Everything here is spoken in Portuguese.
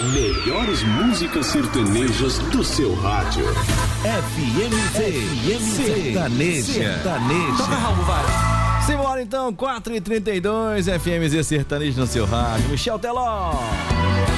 melhores músicas sertanejas do seu rádio. FMZ Sertaneja. Toca, Raul, vai. Simbora então, 4h32, FMZ Sertanejo no seu rádio. Michel Teló.